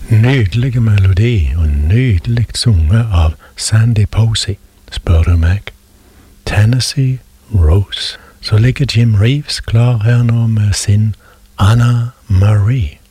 Nydelig melodi og nydelig sunget av Sandy Posey, spør du meg. Tennessee Rose. Så ligger Jim Reeves klar her nå med sin Anna Marie.